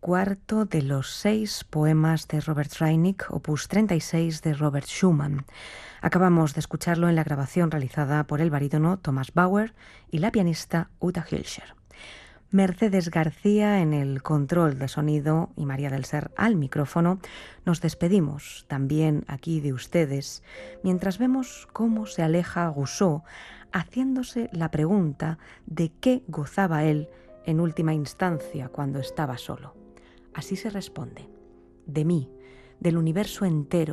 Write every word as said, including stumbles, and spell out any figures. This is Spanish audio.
cuarto de los seis poemas de Robert Reineck, opus treinta y seis de Robert Schumann. Acabamos de escucharlo en la grabación realizada por el barítono Thomas Bauer y la pianista Uta Hilscher. Mercedes García en el control de sonido y María del Ser al micrófono. Nos despedimos también aquí de ustedes mientras vemos cómo se aleja Rousseau haciéndose la pregunta de qué gozaba él en última instancia cuando estaba solo. Así se responde: de mí, del universo entero,